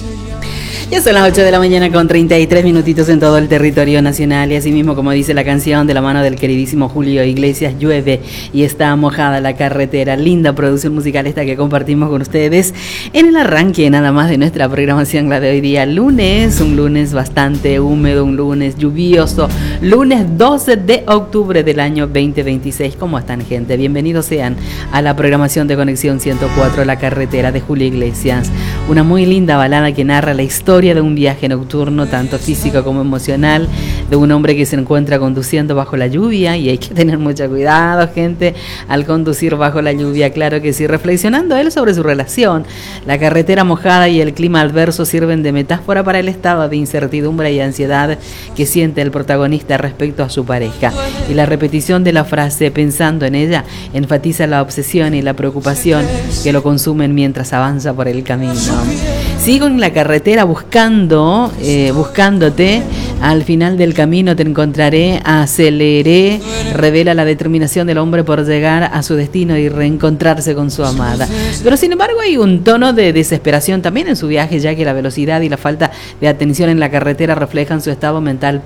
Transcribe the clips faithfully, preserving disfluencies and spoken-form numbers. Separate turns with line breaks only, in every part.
Ya son las ocho de la mañana con treinta y tres minutitos en todo el territorio nacional y así mismo, como dice la canción, de la mano del queridísimo Julio Iglesias, llueve y está mojada la carretera. Linda producción musical esta que compartimos con ustedes en el arranque nada más de nuestra programación, la de hoy día lunes, un lunes bastante húmedo, un lunes lluvioso, lunes doce de octubre del año veinte veintiséis. ¿Cómo están, gente? Bienvenidos sean a la programación de Conexión ciento cuatro, La Carretera, de Julio Iglesias. Una muy linda balada que narra la historia de un viaje nocturno, tanto físico como emocional, de un hombre que se encuentra conduciendo bajo la lluvia, y hay que tener mucho cuidado, gente, al conducir bajo la lluvia, claro que sí. Reflexionando él sobre su relación, la carretera mojada y el clima adverso sirven de metáfora para el estado de incertidumbre y ansiedad que siente el protagonista respecto a su pareja, y la repetición de la frase "pensando en ella" enfatiza la obsesión y la preocupación que lo consumen mientras avanza por el camino. Sigo en la carretera buscando, eh, buscándote. Al final del camino te encontraré, aceleré, revela la determinación del hombre por llegar a su destino y reencontrarse con su amada. Pero sin embargo hay un tono de desesperación también en su viaje, ya que la velocidad y la falta de atención en la carretera reflejan su estado mental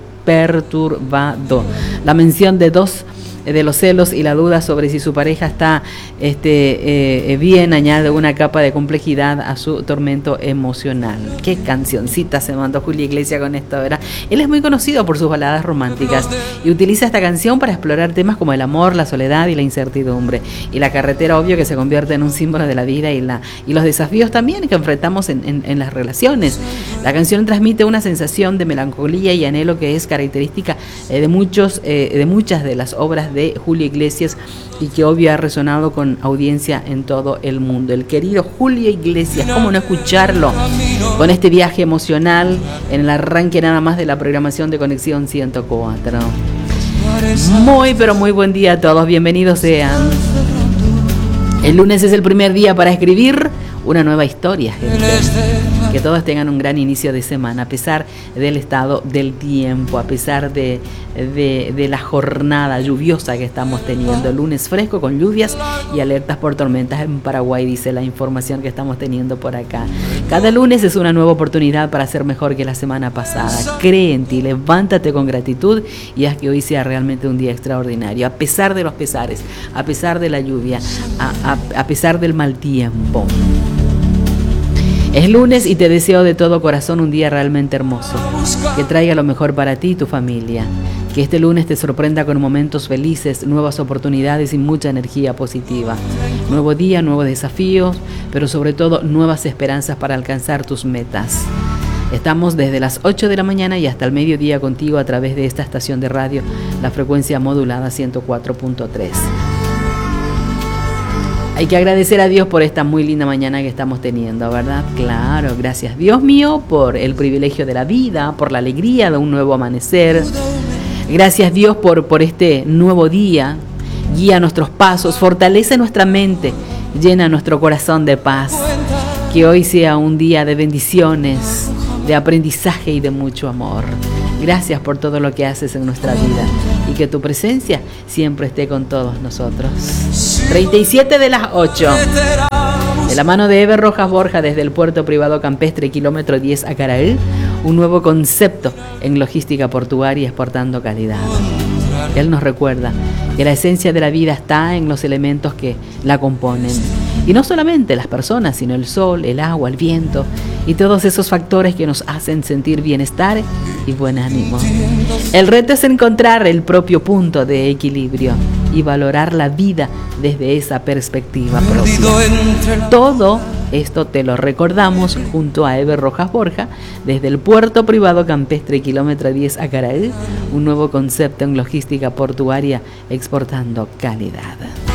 perturbado. La mención de dos de los celos y la duda sobre si su pareja está este, eh, bien añade una capa de complejidad a su tormento emocional. Qué cancioncita se mandó Julio Iglesias con esto, ¿verdad? Él es muy conocido por sus baladas románticas y utiliza esta canción para explorar temas como el amor, la soledad y la incertidumbre. Y la carretera, obvio, que se convierte en un símbolo de la vida y, la, y los desafíos también que enfrentamos en, en, en las relaciones. La canción transmite una sensación de melancolía y anhelo que es característica eh, de, muchos, eh, de muchas de las obras de Julio Iglesias y que obvio ha resonado con audiencia en todo el mundo. El querido Julio Iglesias, ¿cómo no escucharlo? Con este viaje emocional en el arranque nada más de la programación de Conexión ciento cuatro. Muy pero muy buen día a todos, bienvenidos sean. El lunes es el primer día para escribir una nueva historia, gente. Que todos tengan un gran inicio de semana, a pesar del estado del tiempo, a pesar de, de, de la jornada lluviosa que estamos teniendo. Lunes fresco con lluvias y alertas por tormentas en Paraguay, dice la información que estamos teniendo por acá. Cada lunes es una nueva oportunidad para ser mejor que la semana pasada. Cree en ti, levántate con gratitud y haz que hoy sea realmente un día extraordinario, a pesar de los pesares, a pesar de la lluvia, a, a, a pesar del mal tiempo. Es lunes y te deseo de todo corazón un día realmente hermoso, que traiga lo mejor para ti y tu familia. Que este lunes te sorprenda con momentos felices, nuevas oportunidades y mucha energía positiva. Nuevo día, nuevos desafíos, pero sobre todo nuevas esperanzas para alcanzar tus metas. Estamos desde las ocho de la mañana y hasta el mediodía contigo a través de esta estación de radio, la frecuencia modulada ciento cuatro punto tres. Hay que agradecer a Dios por esta muy linda mañana que estamos teniendo, ¿verdad? Claro, gracias Dios mío por el privilegio de la vida, por la alegría de un nuevo amanecer. Gracias Dios por, por este nuevo día. Guía nuestros pasos, fortalece nuestra mente, llena nuestro corazón de paz. Que hoy sea un día de bendiciones, de aprendizaje y de mucho amor. Gracias por todo lo que haces en nuestra vida y que tu presencia siempre esté con todos nosotros. treinta y siete de las ocho. De la mano de Eber Rojas Borja desde el puerto privado campestre, kilómetro diez a Caraí, un nuevo concepto en logística portuaria exportando calidad. Él nos recuerda que la esencia de la vida está en los elementos que la componen. Y no solamente las personas, sino el sol, el agua, el viento y todos esos factores que nos hacen sentir bienestar y buen ánimo. El reto es encontrar el propio punto de equilibrio y valorar la vida desde esa perspectiva propia. Todo esto te lo recordamos junto a Eber Rojas Borja desde el puerto privado campestre, kilómetro diez a Caraí, un nuevo concepto en logística portuaria exportando calidad.